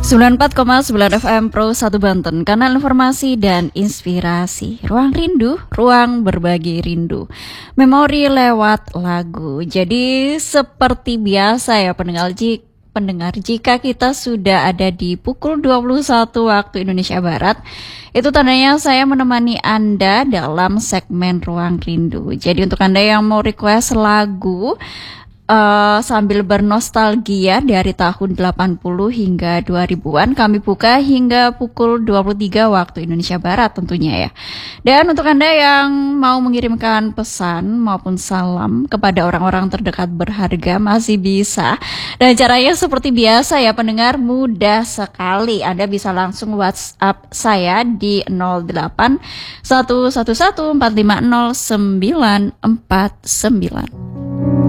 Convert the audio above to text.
94,9 FM Pro 1 Banten, kanal informasi dan inspirasi. Ruang rindu, ruang berbagi rindu. Memori lewat lagu. Jadi seperti biasa ya pendengar, jika kita sudah ada di pukul 21 waktu Indonesia Barat, itu tandanya saya menemani Anda dalam segmen Ruang Rindu. Jadi untuk Anda yang mau request lagu sambil bernostalgia dari tahun 80 hingga 2000-an, kami buka hingga pukul 23 waktu Indonesia Barat tentunya ya. Dan untuk Anda yang mau mengirimkan pesan maupun salam kepada orang-orang terdekat berharga masih bisa. Dan caranya seperti biasa ya pendengar, mudah sekali. Anda bisa langsung WhatsApp saya di 08 111 450 949.